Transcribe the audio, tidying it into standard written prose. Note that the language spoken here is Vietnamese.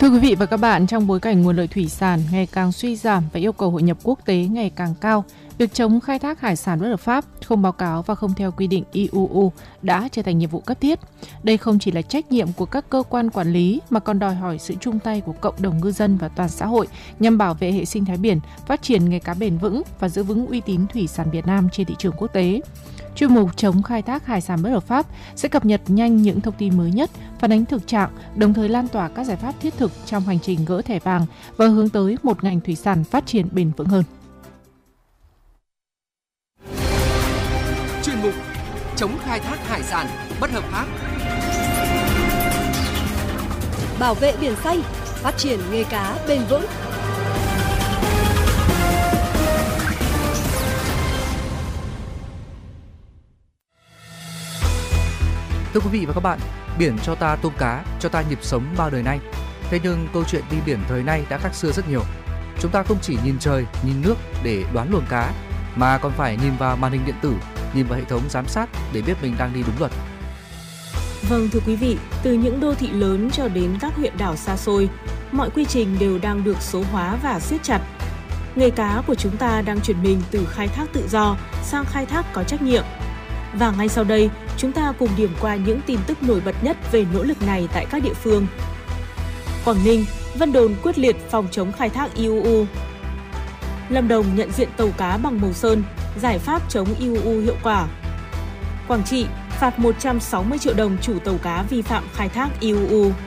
Thưa quý vị và các bạn, trong bối cảnh nguồn lợi thủy sản ngày càng suy giảm và yêu cầu hội nhập quốc tế ngày càng cao, việc chống khai thác hải sản bất hợp pháp, không báo cáo và không theo quy định IUU đã trở thành nhiệm vụ cấp thiết. Đây không chỉ là trách nhiệm của các cơ quan quản lý mà còn đòi hỏi sự chung tay của cộng đồng ngư dân và toàn xã hội nhằm bảo vệ hệ sinh thái biển, phát triển nghề cá bền vững và giữ vững uy tín thủy sản Việt Nam trên thị trường quốc tế. Chuyên mục chống khai thác hải sản bất hợp pháp sẽ cập nhật nhanh những thông tin mới nhất, phản ánh thực trạng, đồng thời lan tỏa các giải pháp thiết thực trong hành trình gỡ thẻ vàng và hướng tới một ngành thủy sản phát triển bền vững hơn. Chuyên mục chống khai thác hải sản bất hợp pháp, bảo vệ biển xanh, phát triển nghề cá bền vững. Thưa quý vị và các bạn, biển cho ta tôm cá, cho ta nhịp sống bao đời nay. Thế nhưng câu chuyện đi biển thời nay đã khác xưa rất nhiều. Chúng ta không chỉ nhìn trời, nhìn nước để đoán luồng cá, mà còn phải nhìn vào màn hình điện tử, nhìn vào hệ thống giám sát để biết mình đang đi đúng luật. Vâng thưa quý vị, từ những đô thị lớn cho đến các huyện đảo xa xôi, mọi quy trình đều đang được số hóa và siết chặt. Nghề cá của chúng ta đang chuyển mình từ khai thác tự do sang khai thác có trách nhiệm. Và ngay sau đây, chúng ta cùng điểm qua những tin tức nổi bật nhất về nỗ lực này tại các địa phương. Quảng Ninh, Vân Đồn quyết liệt phòng chống khai thác IUU. Lâm Đồng nhận diện tàu cá bằng màu sơn, giải pháp chống IUU hiệu quả. Quảng Trị, phạt 160 triệu đồng chủ tàu cá vi phạm khai thác IUU.